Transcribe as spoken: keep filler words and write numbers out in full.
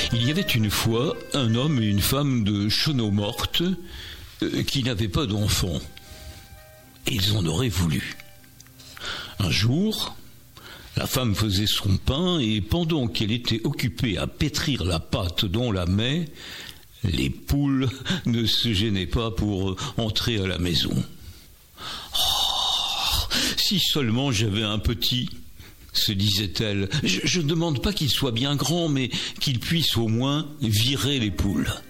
Il y avait une fois un homme et une femme de Chenaud-Morte euh, qui n'avaient pas d'enfants. Et ils en auraient voulu. Un jour, la femme faisait son pain et pendant qu'elle était occupée à pétrir la pâte dans la mets, les poules ne se gênaient pas pour entrer à la maison. Oh, si seulement j'avais un petit, se disait-elle. Je, je ne demande pas qu'il soit bien grand, mais qu'il puisse au moins virer les poules.